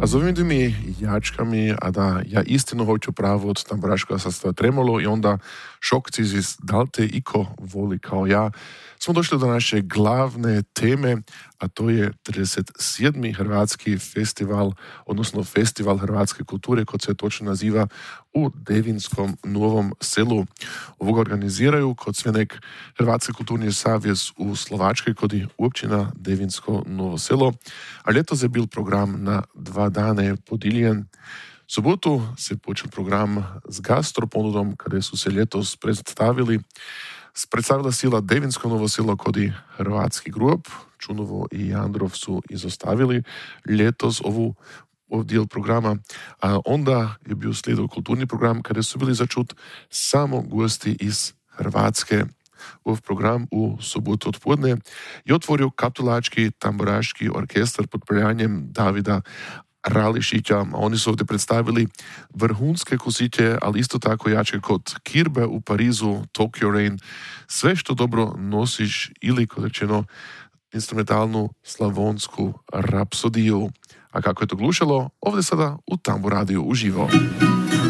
A s ovim dvimi jačkami, a da ja istino hoću pravo od tamburaškega sastava Tremolo i onda Šokcizis Dalte Iko voli kao ja, smo došli do naše glavne teme, a to je 37. Hrvatski festival, odnosno Festival hrvatske kulture, kot se točno naziva, u Devinskom Novom Selu. Ovoga organiziraju kod Svenek Hrvatski kulturni savez u Slovačkoj, kod je općina Devinsko Novo Selo, a letos je bil program na 2 dane podiljen. V sobotu se počel program s gastroponudom, kada su se letos predstavila sila Devinsko Novo Selo kod je hrvatski grob. Čunovo i Jandrov su izostavili letos ovu dijel programa, a onda je bio slijedov kulturni program kada su bili začut samo gosti iz Hrvatske. Ov program u sobotu odpodne je otvorio Kaptolački tamburaški orkestar pod preljanjem Davida Rališića. Oni su ovdje predstavili vrhunske kositje, ali isto tako jače kod Kirbe u Parizu, Tokyo Rain, sve što dobro nosiš ili, kod rečeno, instrumentalnu slavonsku rapsodiju. A kako je to glušalo, ovdje sada u Tamburadiju uživo.